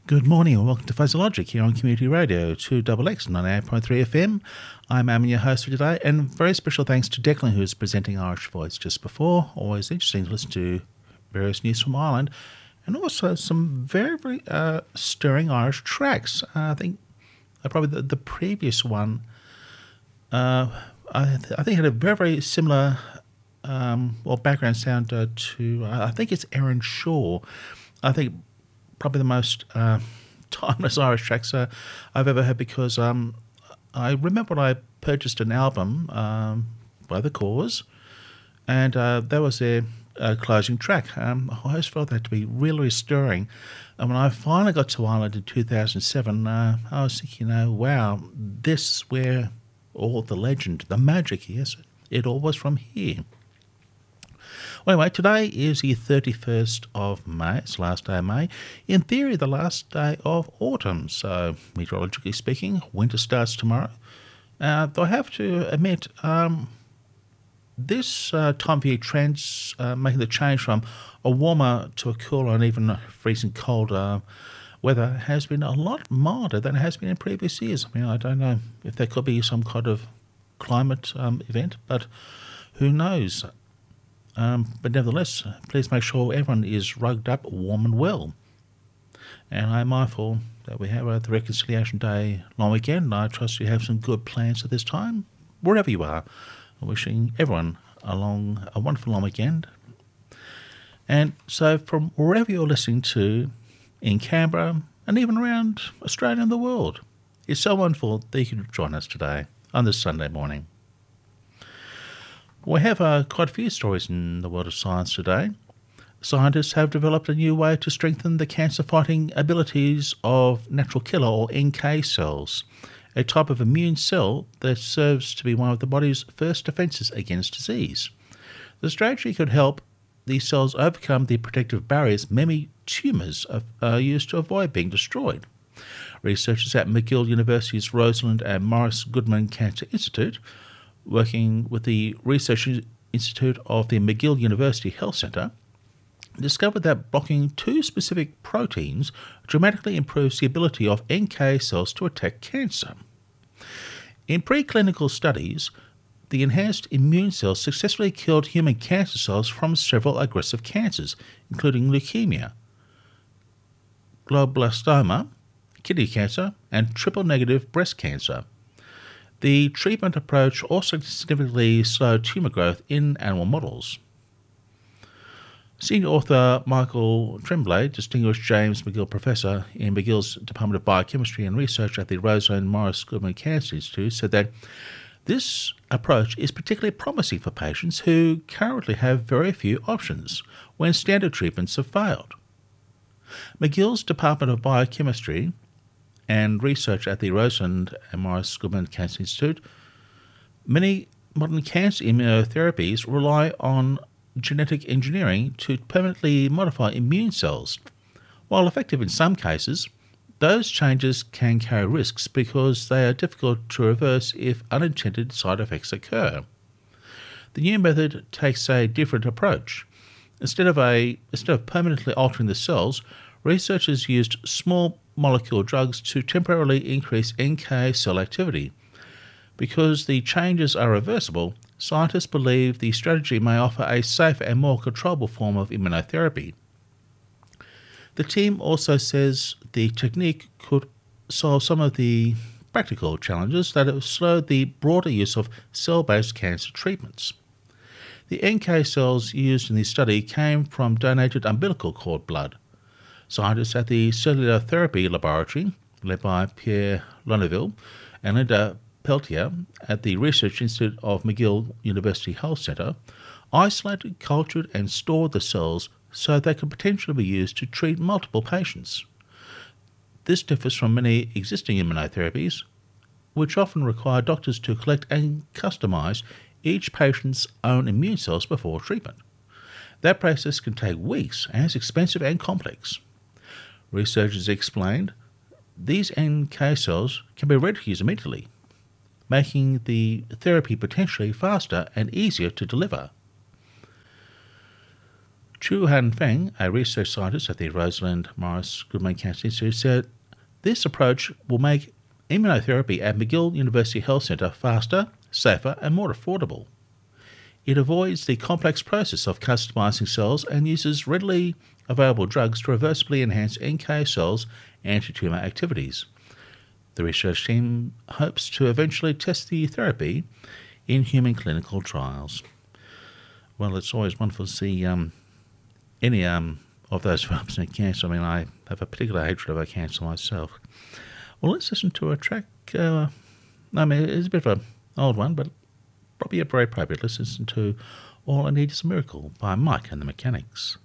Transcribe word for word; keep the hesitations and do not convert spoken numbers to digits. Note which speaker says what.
Speaker 1: Good morning and welcome to Fuzzy Logic here on Community Radio two X X ninety-eight point three F M. I'm Amin, your host for today, and very special thanks to Declan, who was presenting Irish Voice just before. Always interesting to listen to various news from Ireland, and also some very, very uh, stirring Irish tracks. Uh, I think uh, probably the, the previous one, uh, I, th- I think had a very, very similar um, well background sound uh, to, uh, I think it's Aaron Shaw. I think probably the most uh, timeless Irish tracks uh, I've ever heard, because um, I remember when I purchased an album um, by The Cause, and uh, that was their uh, closing track. Um, I always felt that to be really stirring. And when I finally got to Ireland in two thousand seven, uh, I was thinking, you know, wow, this is where all the legend, the magic, yes, it all was from here. Well, anyway, today is the thirty-first of May. It's the last day of May. In theory, the last day of autumn. So, meteorologically speaking, winter starts tomorrow. Uh, though I have to admit, um, this uh, time of year trends uh, making the change from a warmer to a cooler and even freezing cold uh, weather has been a lot milder than it has been in previous years. I mean, I don't know if there could be some kind of climate um, event, but who knows? Um, but nevertheless, please make sure everyone is rugged up, warm and well. And I'm mindful that we have uh, the Reconciliation Day long weekend, and I trust you have some good plans at this time, wherever you are. I'm wishing everyone along a wonderful long weekend. And so from wherever you're listening to in Canberra and even around Australia and the world, it's so wonderful that you can join us today on this Sunday morning. We have uh, quite a few stories in the world of science today. Scientists have developed a new way to strengthen the cancer-fighting abilities of natural killer, or N K cells, a type of immune cell that serves to be one of the body's first defences against disease. The strategy could help these cells overcome the protective barriers many tumours are used to avoid being destroyed. Researchers at McGill University's Rosalind and Morris Goodman Cancer Institute, working with the Research Institute of the McGill University Health Centre, discovered that blocking two specific proteins dramatically improves the ability of N K cells to attack cancer. In preclinical studies, the enhanced immune cells successfully killed human cancer cells from several aggressive cancers, including leukemia, glioblastoma, kidney cancer, and triple-negative breast cancer. The treatment approach also significantly slowed tumour growth in animal models. Senior author Michael Tremblay, Distinguished James McGill Professor in McGill's Department of Biochemistry and Research at the Rosalind Morris Goodman Cancer Institute, said that this approach is particularly promising for patients who currently have very few options when standard treatments have failed. McGill's Department of Biochemistry and Research at the Rosalind and Morris Goodman Cancer Institute, many modern cancer immunotherapies rely on genetic engineering to permanently modify immune cells. While effective in some cases, those changes can carry risks because they are difficult to reverse if unintended side effects occur. The new method takes a different approach. Instead of, a, instead of permanently altering the cells, researchers used small molecule drugs to temporarily increase N K cell activity. Because the changes are reversible, scientists believe the strategy may offer a safer and more controllable form of immunotherapy. The team also says the technique could solve some of the practical challenges that have slowed the broader use of cell-based cancer treatments. The N K cells used in this study came from donated umbilical cord blood. Scientists at the Cellular Therapy Laboratory, led by Pierre Lonneville and Linda Peltier at the Research Institute of McGill University Health Centre, isolated, cultured and stored the cells so they could potentially be used to treat multiple patients. This differs from many existing immunotherapies, which often require doctors to collect and customise each patient's own immune cells before treatment. That process can take weeks and is expensive and complex. Researchers explained these N K cells can be ready to use immediately, making the therapy potentially faster and easier to deliver. Chu Han Feng, a research scientist at the Rosalind Morris Goodman Cancer Institute, said this approach will make immunotherapy at McGill University Health Centre faster, safer and more affordable. It avoids the complex process of customising cells and uses readily available drugs to reversibly enhance N K cells' anti-tumour activities. The research team hopes to eventually test the therapy in human clinical trials. Well, it's always wonderful to see um, any um, of those films in cancer. I mean, I have a particular hatred of cancer myself. Well, let's listen to a track. Uh, I mean, it's a bit of an old one, but probably very appropriate. Let's listen to All I Need Is a Miracle by Mike and the Mechanics.